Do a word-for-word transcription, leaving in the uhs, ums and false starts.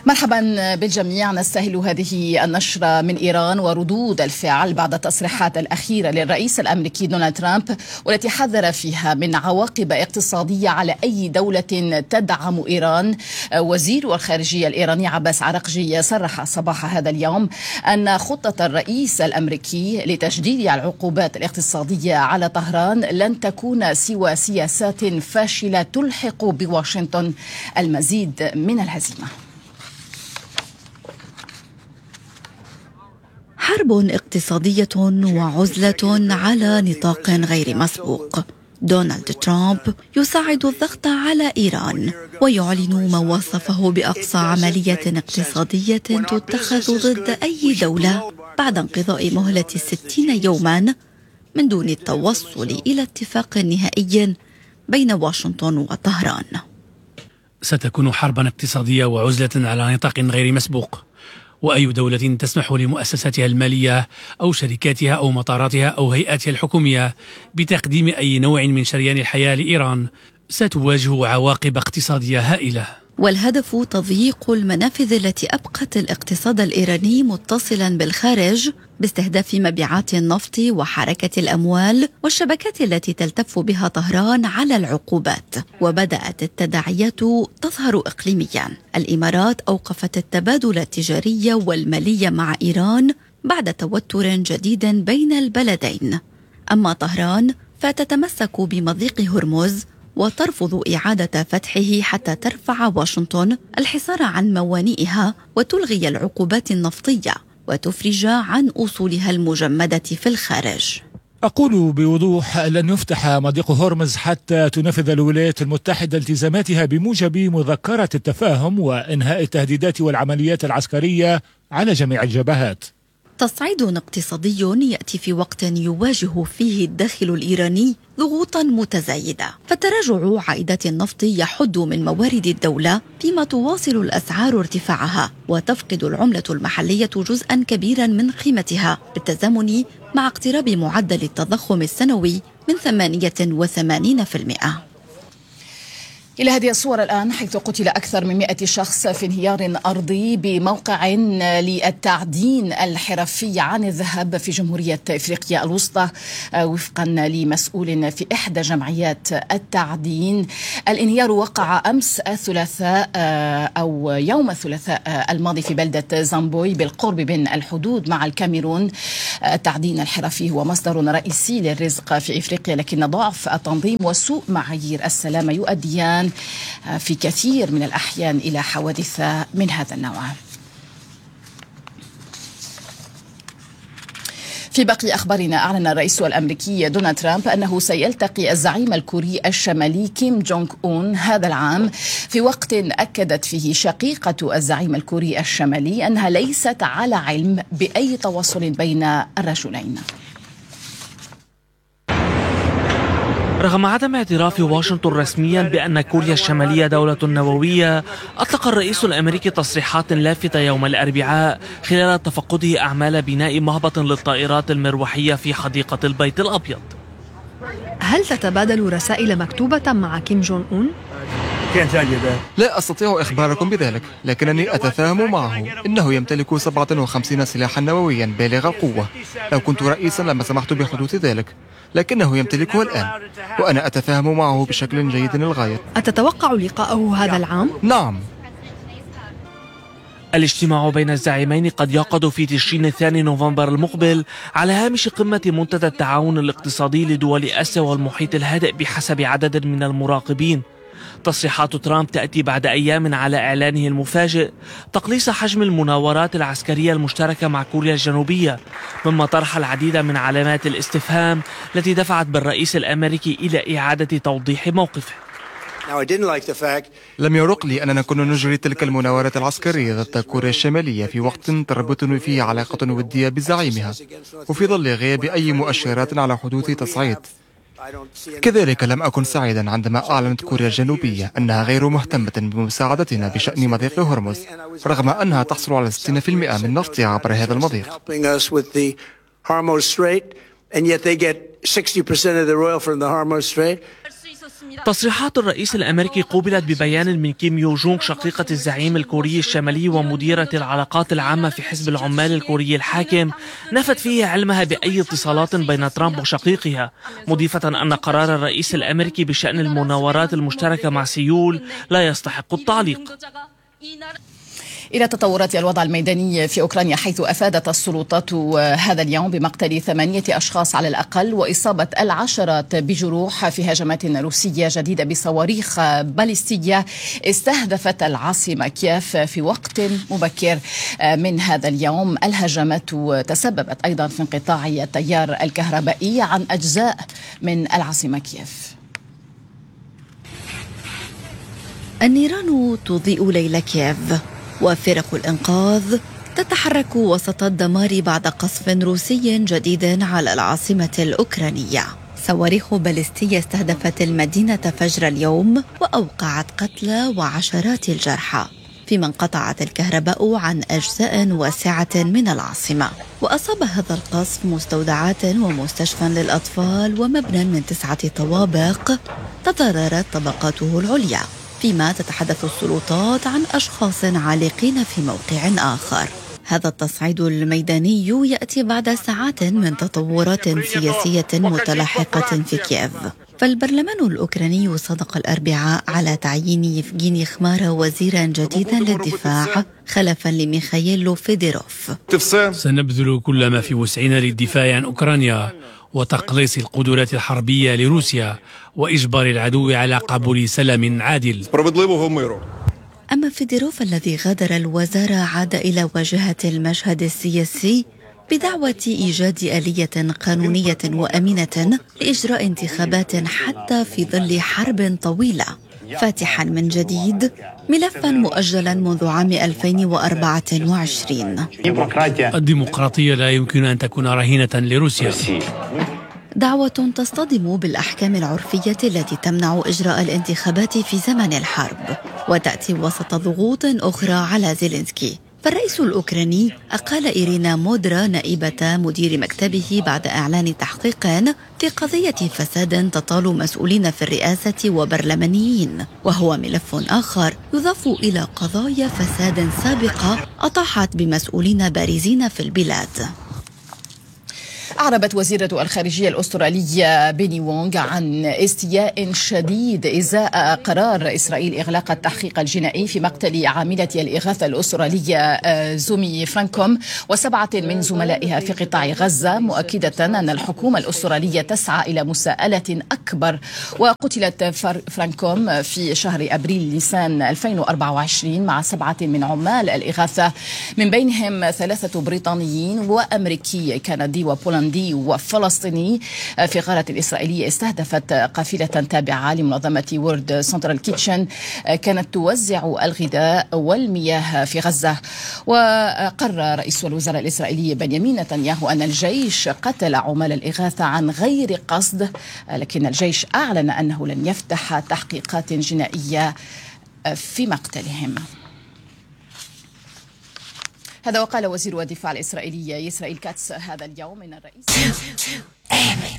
مرحبا بالجميع. نستهل هذه النشرة من إيران وردود الفعل بعد التصريحات الأخيرة للرئيس الأمريكي دونالد ترامب، والتي حذر فيها من عواقب اقتصادية على أي دولة تدعم إيران. وزير الخارجية الإيراني عباس عراقجي صرح صباح هذا اليوم أن خطة الرئيس الأمريكي لتشديد العقوبات الاقتصادية على طهران لن تكون سوى سياسات فاشلة تلحق بواشنطن المزيد من الهزيمة. حرب اقتصادية وعزلة على نطاق غير مسبوق. دونالد ترامب يساعد الضغط على إيران ويعلن ما وصفه بأقصى عملية اقتصادية تتخذ ضد أي دولة بعد انقضاء مهلة ستين يوما من دون التوصل إلى اتفاق نهائي بين واشنطن وطهران. ستكون حربا اقتصادية وعزلة على نطاق غير مسبوق، وأي دولة تسمح لمؤسساتها المالية أو شركاتها أو مطاراتها أو هيئاتها الحكومية بتقديم أي نوع من شريان الحياة لإيران ستواجه عواقب اقتصادية هائلة. والهدف تضييق المنافذ التي أبقت الاقتصاد الإيراني متصلا بالخارج باستهداف مبيعات النفط وحركة الأموال والشبكات التي تلتف بها طهران على العقوبات. وبدأت التداعيات تظهر إقليميا. الإمارات أوقفت التبادل التجاري والمالي مع إيران بعد توتر جديد بين البلدين. أما طهران فتتمسك بمضيق هرمز وترفض إعادة فتحه حتى ترفع واشنطن الحصار عن موانئها وتلغي العقوبات النفطية وتفرج عن أصولها المجمدة في الخارج. أقول بوضوح لن يفتح مضيق هرمز حتى تنفذ الولايات المتحدة التزاماتها بموجب مذكرة التفاهم وإنهاء التهديدات والعمليات العسكرية على جميع الجبهات. تصعيد اقتصادي يأتي في وقت يواجه فيه الداخل الإيراني ضغوطا متزايدة، فتراجع عائدات النفط يحد من موارد الدولة فيما تواصل الأسعار ارتفاعها وتفقد العملة المحلية جزءا كبيرا من قيمتها بالتزامن مع اقتراب معدل التضخم السنوي من ثمانية وثمانين بالمئة. إلى هذه الصور الآن، حيث قتل أكثر من مئة شخص في انهيار أرضي بموقع للتعدين الحرفي عن الذهب في جمهورية إفريقيا الوسطى، وفقا لمسؤول في إحدى جمعيات التعدين. الانهيار وقع أمس الثلاثاء أو يوم الثلاثاء الماضي في بلدة زامبوي بالقرب من الحدود مع الكاميرون. التعدين الحرفي هو مصدر رئيسي للرزق في إفريقيا، لكن ضعف التنظيم وسوء معايير السلامة يؤديان في كثير من الأحيان إلى حوادث من هذا النوع. في باقي أخبارنا، أعلن الرئيس الأمريكي دونالد ترامب أنه سيلتقي الزعيم الكوري الشمالي كيم جونغ أون هذا العام، في وقت أكدت فيه شقيقة الزعيم الكوري الشمالي أنها ليست على علم بأي تواصل بين الرجلين. رغم عدم اعتراف واشنطن رسميا بأن كوريا الشمالية دولة نووية، أطلق الرئيس الأمريكي تصريحات لافتة يوم الأربعاء خلال تفقده أعمال بناء مهبط للطائرات المروحية في حديقة البيت الأبيض. هل تتبادل رسائل مكتوبة مع كيم جونغ أون؟ لا أستطيع إخباركم بذلك، لكنني أتفاهم معه. إنه يمتلك سبعة وخمسين سلاحا نوويا بالغ القوة. لو كنت رئيسا لما سمحت بحدوث ذلك، لكنه يمتلكه الآن، وأنا أتفاهم معه بشكل جيد للغاية. أتتوقع لقاءه هذا العام؟ نعم. الاجتماع بين الزعيمين قد يعقد في تشرين الثاني نوفمبر المقبل على هامش قمة منتدى التعاون الاقتصادي لدول آسيا والمحيط الهادئ بحسب عدد من المراقبين. تصريحات ترامب تأتي بعد أيام على إعلانه المفاجئ تقليص حجم المناورات العسكرية المشتركة مع كوريا الجنوبية، مما طرح العديد من علامات الاستفهام التي دفعت بالرئيس الأمريكي إلى إعادة توضيح موقفه. لم يرق لي أننا كنا نجري تلك المناورات العسكرية ضد كوريا الشمالية في وقت تربطني فيه علاقة ودية بزعيمها، وفي ظل غياب أي مؤشرات على حدوث تصعيد. كذلك لم أكن سعيدا عندما أعلنت كوريا الجنوبية أنها غير مهتمة بمساعدتنا بشأن مضيق هرمز، رغم أنها تحصل على ستين بالمئة من نفطها عبر هذا المضيق. تصريحات الرئيس الأمريكي قوبلت ببيان من كيم يو جونغ شقيقة الزعيم الكوري الشمالي ومديرة العلاقات العامة في حزب العمال الكوري الحاكم، نفت فيه علمها بأي اتصالات بين ترامب وشقيقها، مضيفة أن قرار الرئيس الأمريكي بشأن المناورات المشتركة مع سيول لا يستحق التعليق. إلى تطورات الوضع الميداني في أوكرانيا، حيث أفادت السلطات هذا اليوم بمقتل ثمانية أشخاص على الأقل وإصابة العشرات بجروح في هجمات روسية جديدة بصواريخ باليستية استهدفت العاصمة كييف في وقت مبكر من هذا اليوم. الهجمات تسببت أيضا في انقطاع التيار الكهربائي عن أجزاء من العاصمة كييف. النيران تضيء ليل كييف وفرق الإنقاذ تتحرك وسط الدمار بعد قصف روسي جديد على العاصمة الأوكرانية. صواريخ باليستية استهدفت المدينة فجر اليوم وأوقعت قتلى وعشرات الجرحى، فيما انقطعت الكهرباء عن أجزاء واسعة من العاصمة. وأصاب هذا القصف مستودعات ومستشفى للأطفال ومبنى من تسعة طوابق تضررت طبقاته العليا، فيما تتحدث السلطات عن أشخاص عالقين في موقع آخر. هذا التصعيد الميداني يأتي بعد ساعات من تطورات سياسية متلاحقة في كييف، فالبرلمان الأوكراني صادق الأربعاء على تعيين يفغيني خمارا وزيرا جديدا للدفاع خلفا لميخائيل فيديروف. سنبذل كل ما في وسعنا للدفاع عن أوكرانيا وتقليص القدرات الحربية لروسيا وإجبار العدو على قبول سلام عادل. أما فيديروف الذي غادر الوزارة عاد إلى واجهة المشهد السياسي بدعوة إيجاد آلية قانونية وأمينة لإجراء انتخابات حتى في ظل حرب طويلة، فاتحا من جديد ملفا مؤجلا منذ عام ألفين وأربعة وعشرين. الديمقراطية لا يمكن أن تكون رهينة لروسيا. دعوة تصطدم بالأحكام العرفية التي تمنع إجراء الانتخابات في زمن الحرب، وتأتي وسط ضغوط أخرى على زيلينسكي. فالرئيس الأوكراني أقال إيرينا مودرا نائبة مدير مكتبه بعد إعلان تحقيق في قضية فساد تطال مسؤولين في الرئاسة وبرلمانيين، وهو ملف آخر يضاف إلى قضايا فساد سابقة أطاحت بمسؤولين بارزين في البلاد. أعربت وزيرة الخارجية الأسترالية بيني وونغ عن استياء شديد إزاء قرار إسرائيل إغلاق التحقيق الجنائي في مقتل عاملة الإغاثة الأسترالية زومي فرانكوم وسبعة من زملائها في قطاع غزة، مؤكدة أن الحكومة الأسترالية تسعى إلى مساءلة أكبر. وقتلت فرانكوم في شهر أبريل نيسان ألفين وأربعة وعشرين مع سبعة من عمال الإغاثة، من بينهم ثلاثة بريطانيين وأمريكي كندي وبولندي وفلسطيني، في غارة الإسرائيلية استهدفت قافلة تابعة لمنظمة وورد سنترال كيتشن كانت توزع الغذاء والمياه في غزة. وقرر رئيس الوزراء الإسرائيلي بنيامين نتنياهو أن الجيش قتل عمال الإغاثة عن غير قصد، لكن الجيش أعلن أنه لن يفتح تحقيقات جنائية في مقتلهم. هذا وقال وزير الدفاع الإسرائيلي إسرائيل كاتس هذا اليوم إن الرئيس